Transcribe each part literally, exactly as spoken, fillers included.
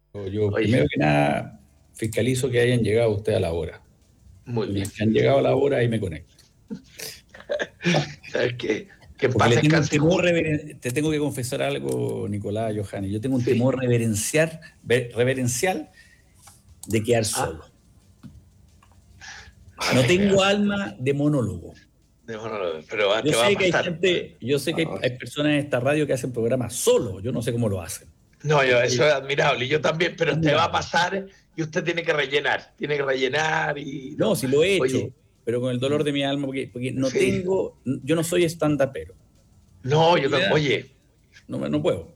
Yo, Oye, primero que nada, fiscalizo que hayan llegado ustedes a la hora. muy Y bien. los que han llegado a la hora, ahí me conecto. ¿Sabes qué? Que en Porque paz le tengo un descanse temor, Julio. reveren- te tengo que confesar algo, Nicolás, Johanny. Yo tengo un Sí. temor reverenciar, ve- reverencial de quedar Ah, solo. no No te tengo creas. alma de monólogo. Déjalo, pero va- Yo te va a sé que hay pasar. gente, yo sé que hay, Ah, hay personas en esta radio que hacen programas solo. Yo no sé cómo lo hacen. No, yo, Porque eso es admirable. Y yo también, pero te va a admirable. pasar y usted tiene que rellenar. Tiene que rellenar y No, no. sí lo he hecho, Oye, pero con el dolor de mi alma, porque, porque no sí. tengo, yo no soy stand-upero. No, yo Y me también. da- Oye, No, me- no puedo.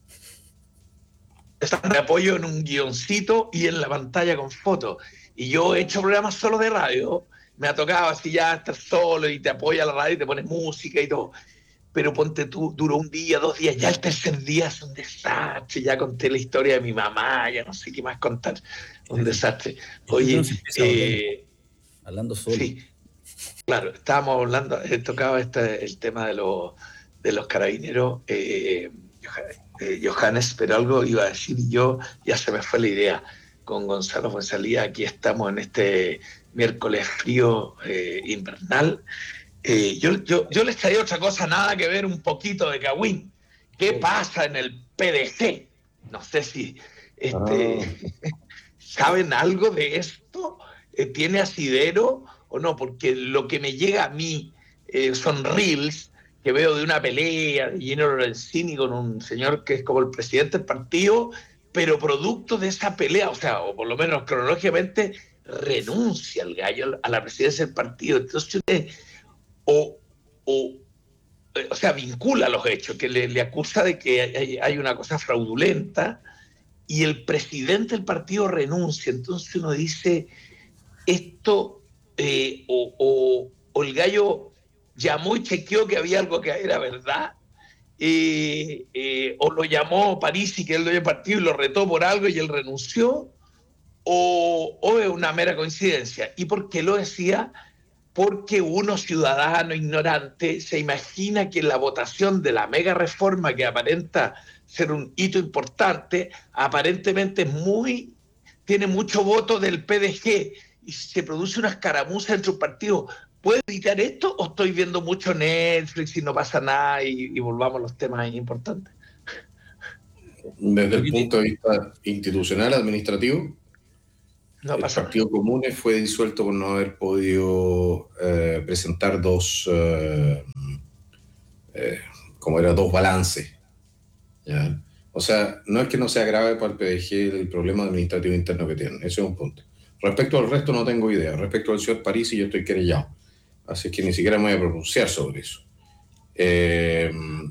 de apoyo en un guioncito y en la pantalla con fotos. Y yo he hecho programas solo de radio. Me ha tocado así ya estar solo y te apoya la radio y te pones música y todo. Pero ponte tú, duró un día, dos días, ya el tercer día es un desastre, ya conté la historia de mi mamá, ya no sé qué más contar, un desastre. Es que uno Oye, se empieza a volver loco, eh, hablando solo. sí, claro, estábamos hablando, he tocado este, el tema de, los de los carabineros, eh, eh, Johannes, pero algo iba a decir yo, ya se me fue la idea. Con Gonzalo Fuenzalía, aquí estamos en este miércoles frío eh, invernal. Eh, yo, yo, yo les traía otra cosa, nada que ver, un poquito de Cagüín. ¿Qué Oh, pasa en el P D G? No sé si este, ah, saben algo de esto. Eh, ¿Tiene asidero o no? Porque lo que me llega a mí eh, son reels que veo de una pelea de Gino Lorenzini con un señor que es como el presidente del partido, pero producto de esa pelea, o sea, o por lo menos cronológicamente, renuncia el gallo a la presidencia del partido. Entonces, o, o, eh, o sea, vincula los hechos, que le, le acusa de que hay, hay, una cosa fraudulenta y el presidente del partido renuncia. Entonces uno dice, esto, eh, o, o, o, el gallo llamó y chequeó que había algo que era verdad, eh, eh, o lo llamó Parisi, que es el dueño del partido, y lo retó por algo y él renunció, o, o es una mera coincidencia. ¿Y por qué lo decía? Porque uno ciudadano ignorante se imagina que la votación de la mega reforma, que aparenta ser un hito importante, aparentemente es muy, tiene mucho voto del P D G y se produce una escaramuza entre un partido. ¿Puede evitar esto o estoy viendo mucho Netflix y no pasa nada y, y volvamos a los temas importantes? desde lo el que te- punto de vista institucional, administrativo, No el pasa nada. Partido Comunes fue disuelto por no haber podido eh, presentar dos, eh, eh, como era, dos balances. ¿Ya? O sea, no es que no sea grave para el P D G el problema administrativo interno que tienen, ese es un punto. Respecto al resto no tengo idea. Respecto al señor Parisi yo estoy querellado, así que ni siquiera me voy a pronunciar sobre eso. Eh,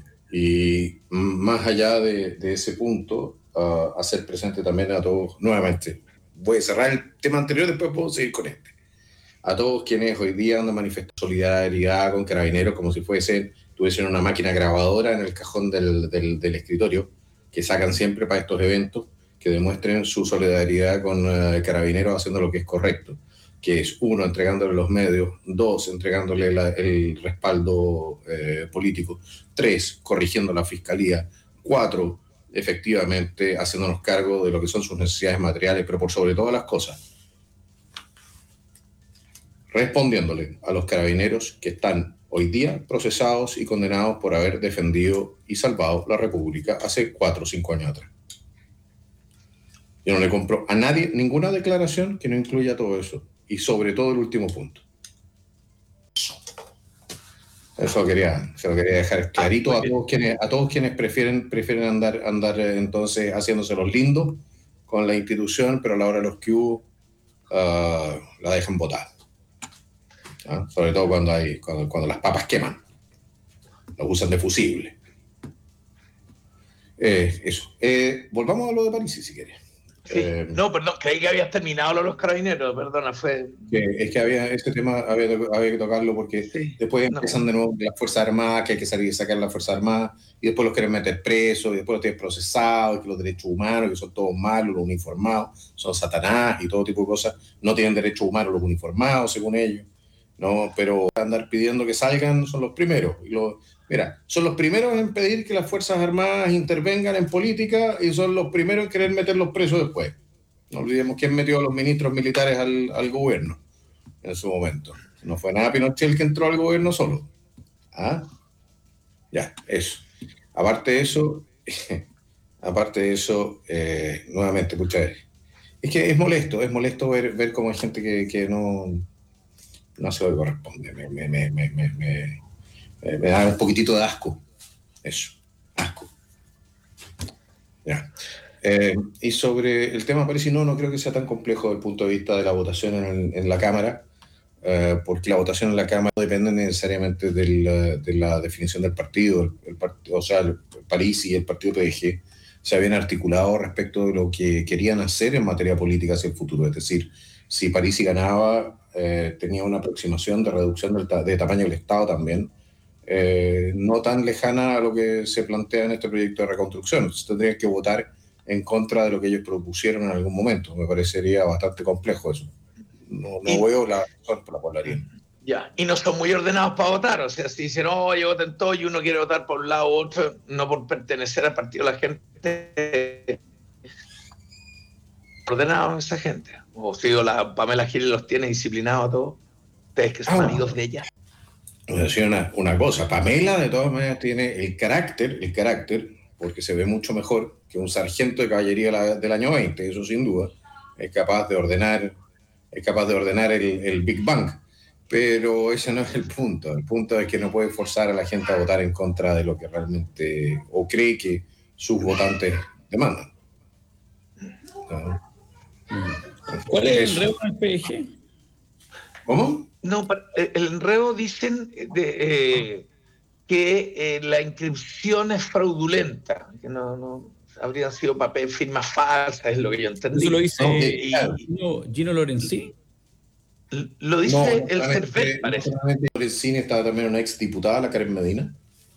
y más allá de, de ese punto, uh, hacer presente también a todos, nuevamente, voy a cerrar el tema anterior, después puedo seguir con este. A todos quienes hoy día andan manifestando solidaridad con Carabineros como si fuesen, tuviesen una máquina grabadora en el cajón del, del, del escritorio, que sacan siempre para estos eventos, que demuestren su solidaridad con uh, Carabineros haciendo lo que es correcto, que es, uno, entregándole los medios, dos, entregándole la, el respaldo eh, político, tres, corrigiendo la fiscalía, cuatro, efectivamente haciéndonos cargo de lo que son sus necesidades materiales, pero por sobre todas las cosas, respondiéndole a los carabineros que están hoy día procesados y condenados por haber defendido y salvado la República hace cuatro o cinco años atrás. Yo no le compro a nadie ninguna declaración que no incluya todo eso, y sobre todo el último punto. Eso quería, se lo quería dejar clarito a todos quienes, a todos quienes prefieren, prefieren andar, andar entonces haciéndose los lindos con la institución, pero a la hora de los que hubo, uh, la dejan botar. ¿Ah? Sobre todo cuando, hay, cuando, cuando las papas queman, los usan de fusible. Eh, eso. Eh, volvamos a lo de París, si quieres. Sí. Eh, no, perdón, creí que habías terminado lo de los carabineros, perdona, fue... Que, es que había este tema, había, había que tocarlo porque sí, después no. empiezan de nuevo las Fuerzas Armadas, que hay que salir y sacar las Fuerzas Armadas, y después los quieren meter presos, y después los tienen procesados, y que los derechos humanos, que son todos malos, los uniformados, son Satanás y todo tipo de cosas, no tienen derechos humanos los uniformados, según ellos, no, pero andar pidiendo que salgan son los primeros, y los, Mira, son los primeros en pedir que las Fuerzas Armadas intervengan en política y son los primeros en querer meter los presos después. No olvidemos quién metió a los ministros militares al, al gobierno en su momento. No fue nada Pinochet el que entró al gobierno solo. ¿Ah? Ya, eso. Aparte de eso, aparte de eso, eh, nuevamente, pucha, es que es molesto, es molesto ver, ver cómo hay gente que, que no, no se le corresponde. Me, me, me, me, me, me, me da un poquitito de asco. Eso, asco. Ya. Eh, y sobre el tema Parisi, no, no creo que sea tan complejo desde el punto de vista de la votación en, el, en la Cámara, eh, porque la votación en la Cámara no depende necesariamente del, de la definición del partido. El, el part, o sea, el Parisi y el partido P D G se habían articulado respecto de lo que querían hacer en materia política hacia el futuro. Es decir, si Parisi ganaba, eh, tenía una aproximación de reducción del ta de tamaño del Estado también, eh, no tan lejana a lo que se plantea en este proyecto de reconstrucción. Entonces tendrían que votar en contra de lo que ellos propusieron en algún momento. Me parecería bastante complejo eso. No, no y, veo la razón por la cual la harían. Ya, y no son muy ordenados para votar. O sea, si dicen, oye, voten todos y uno quiere votar por un lado u otro, no por pertenecer al partido de la gente, ordenado esa gente. O si digo, la Pamela Giles los tiene disciplinados a todos. Ustedes que son ah, amigos de ella. Voy a decir una, una cosa. Pamela, de todas maneras, tiene el carácter, el carácter, porque se ve mucho mejor que un sargento de caballería del año veinte, eso sin duda. Es capaz de ordenar, es capaz de ordenar el, el Big Bang. Pero ese no es el punto. El punto es que no puede forzar a la gente a votar en contra de lo que realmente, o cree que sus votantes demandan. ¿No? ¿Cuál es el enredo en el P D G? ¿Cómo? No, el enredo dicen de, eh, que eh, la inscripción es fraudulenta, que no, no habrían sido papel, firmas falsas, es lo que yo entendí. ¿Eso lo dice no, y, Gino, Gino Lorenzini? Lo dice no, el CERVEL, parece. Lorenzini estaba también una ex diputada, la Karen Medina.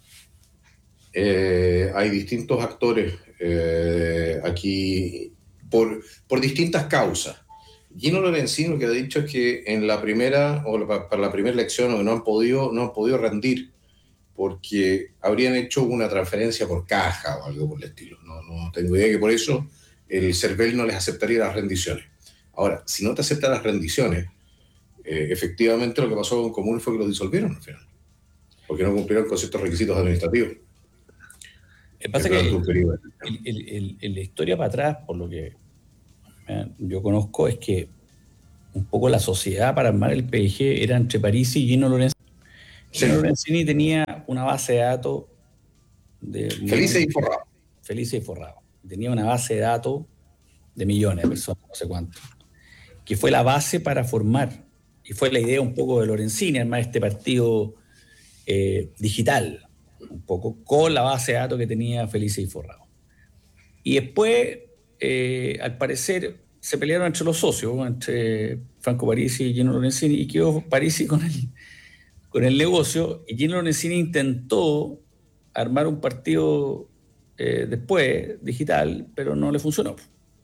Eh, hay distintos actores eh, aquí por, por distintas causas. Gino Lorenzini lo que ha dicho es que en la primera, o para la primera elección, no han podido, no han podido rendir porque habrían hecho una transferencia por caja o algo por el estilo. No, no tengo idea que por eso el CERVEL no les aceptaría las rendiciones. Ahora, si no te aceptan las rendiciones, eh, efectivamente lo que pasó con Común fue que lo disolvieron al final, porque no cumplieron con ciertos requisitos administrativos. Lo que pasa que el, el, el, el, la historia para atrás, por lo que eh, yo conozco, es que un poco la sociedad para armar el P D G era entre Parisi y Gino Lorenzini. Sí. Gino Lorenzini tenía una base de datos de felices y forrado. Felices y forrado. Tenía una base de datos de millones de personas, no sé cuánto, que fue la base para formar, y fue la idea un poco de Lorenzini, armar este partido eh, digital, un poco con la base de datos que tenía Felices y forrado. Y después, eh, al parecer, se pelearon entre los socios, entre Franco Parisi y Gino Lorenzini, y quedó Parisi con el, con el negocio, y Gino Lorenzini intentó armar un partido eh, después, digital, pero no le funcionó.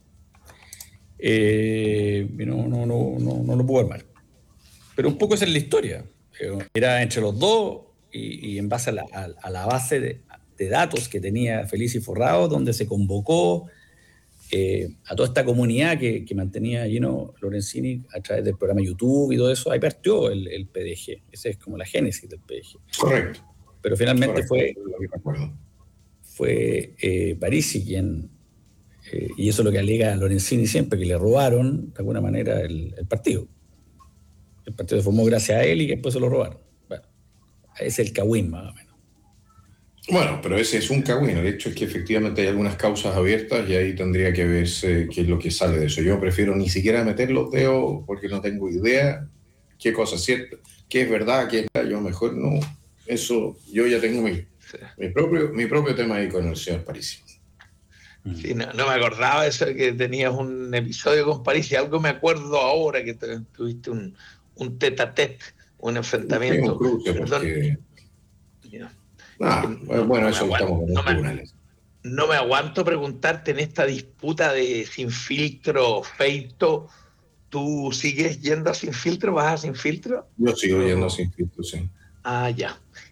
Eh, no, no, no, no, no lo pudo armar. Pero un poco esa es la historia. Era entre los dos y, y en base a la, a, a la base de, de datos que tenía Feliz y Forrado, donde se convocó eh, a toda esta comunidad que, que mantenía Gino Lorenzini a través del programa YouTube y todo eso. Ahí partió el, el P D G. Esa es como la génesis del P D G. Correcto. Pero finalmente Correcto. fue, fue eh, Parisi quien... Eh, y eso es lo que alega Lorenzini siempre, que le robaron de alguna manera el, el partido. El partido se formó gracias a él y que después se lo robaron. Bueno, ese es el cagüín más o menos. Bueno, pero ese es un cagüín. El hecho es que efectivamente hay algunas causas abiertas y ahí tendría que verse qué es lo que sale de eso. Yo prefiero ni siquiera meter los dedos porque no tengo idea qué cosa es cierta, qué es verdad, qué es verdad. Yo mejor no. Eso, yo ya tengo mi, mi, propio, mi propio tema ahí con el señor Parisi. Sí, no, no me acordaba eso de que tenías un episodio con Parisi. Algo me acuerdo ahora que te, tuviste un, un tete a tete, un enfrentamiento. Cruce porque... ah, bueno, bueno, eso lo estamos con los tribunales. No me aguanto preguntarte en esta disputa de Sin Filtro, Feito, ¿tú sigues yendo a Sin Filtro? ¿Vas a Sin Filtro? Yo sigo yendo a Sin Filtro, sí. Ah, ya.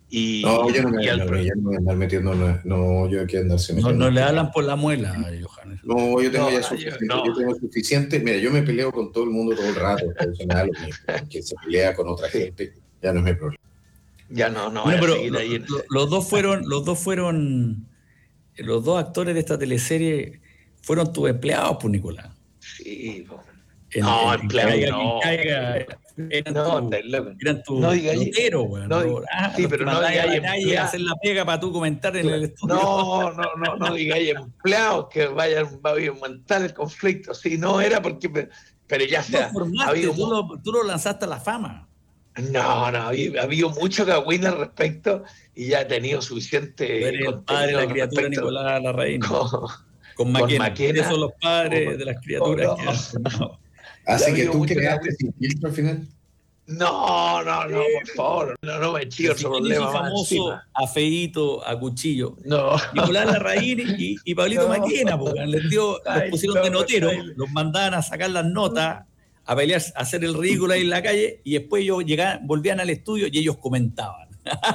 Y, No, yo no me, y al no, pro- yo no me voy a andar metiendo, no, no, yo hay que andarse No, metiendo. no le hablan por la muela, Johannes. No, yo tengo No, ya yo- suficiente, no. yo tengo suficiente, mira, yo me peleo con todo el mundo todo el rato, eso me da lo mismo, que se pelea con otra Sí. gente, ya no es mi problema. Ya no, no voy Bueno, a pero seguir lo- ahí en lo- ese. los dos fueron, los dos fueron, los dos actores de esta teleserie fueron tus empleados, pues, Nicolás. Sí, po. En, No, en- en empleado, Caiga no. quien caiga, eran No, tus estáis loco. eran tu No digáis- noteros, weón. no di- los, ah, sí, los pero que no mandabas a la digáis calle a empleado. hacer la pega para tú comentar en el estudio. No, no, no, no digáis empleados que vayan a aumentar el conflicto. Sí, no era porque, pero ya Tú sea, lo formaste, ha habido tú mu- lo, tú lo lanzaste a la fama. no, no, ha habido, ha habido mucho cagüín al respecto y ya he tenido Tú suficiente eres el padre de contenido la al criatura respecto Nicolás Larraín, con, con con Maquena. Maquena. Esos son los padres Con- de las criaturas no. que han formado. Así Ya que digo tú mucho creaste que- sin filtro al final. No, no, no, por favor, no, no me chido Si otro ¿quién hizo problema más famoso encima. a Feíto, a Cuchillo? No. Nicolás Larraín y, y Pablito No. Maquena, porque les dio, los Ay, pusieron de no, notero, ay. los mandaban a sacar las notas, a pelear, a hacer el ridículo ahí en la calle, y después ellos llegaban, volvían al estudio y ellos comentaban.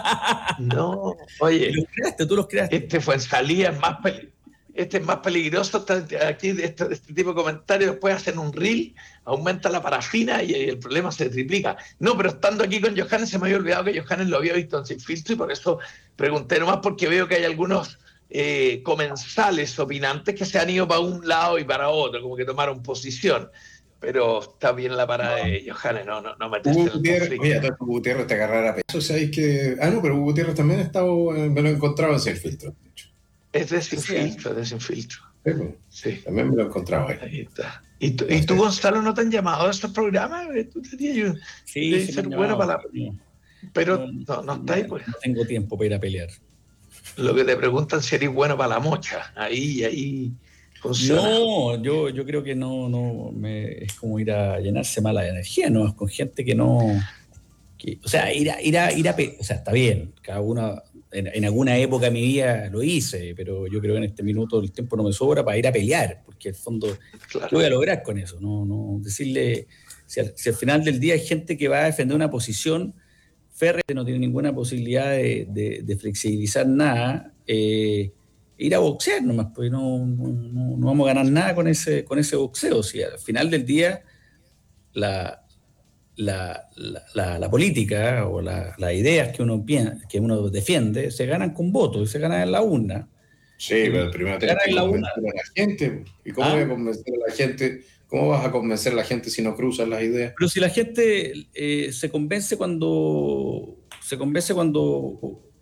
No, Y oye, los creaste, tú los creaste. este fue en salida, es más peli- este es más peligroso. Está- aquí de este, de este tipo de comentarios después hacen un reel, aumenta la parafina y el problema se triplica. No, pero estando aquí con Johannes se me había olvidado que Johannes lo había visto en Sin Filtro y por eso pregunté nomás, porque veo que hay algunos eh, comensales opinantes que se han ido para un lado y para otro, como que tomaron posición. Pero está bien la parada de Johannes, no, no, no meterse Hugo en el Gutiérrez, conflicto. oye, a todo esto Hugo Gutiérrez te agarrará a peso, o sea, hay que... Ah, no, pero Hugo Gutiérrez también ha estado, eh, me lo he encontrado en Sin Filtro, de hecho. Es de Sin Sí. Filtro, es de Sin Filtro. Sí, pues, Sí. también me lo he encontrado ahí. Ahí está. ¿Y tú, y tú, Gonzalo, no te han llamado a esos programas? ¿Tú tenías yo? Sí, Debe sí ser me han bueno llamado, para la- pero Pero no, no está ahí, pues. no tengo tiempo para ir a pelear. Lo que te preguntan si eres bueno para la mocha. Ahí, ahí funciona. No, yo, yo creo que no, no me, es como ir a llenarse mala energía, ¿no? Es con gente que no. Que, o sea, ir a, ir a, ir a pe- o sea, está bien, cada uno, en, en alguna época de mi vida lo hice, pero yo creo que en este minuto el tiempo no me sobra para ir a pelear, porque en el fondo, Claro. ¿qué voy a lograr con eso? No, no, decirle, si al, si al final del día hay gente que va a defender una posición férrea, no tiene ninguna posibilidad de, de, de flexibilizar nada, eh, ir a boxear nomás, pues no, no, no, no vamos a ganar nada con ese, con ese boxeo. Si al final del día la, la, la, la, la política o la, las ideas que uno, piensa, que uno defiende se ganan con votos y se ganan en la urna. Sí, pero primero tienes Ganar que la convencer a la gente. ¿Y cómo ¿Ah? voy a convencer a la gente? ¿Cómo vas a convencer a la gente si no cruzas las ideas? Pero si la gente eh, se convence cuando se convence cuando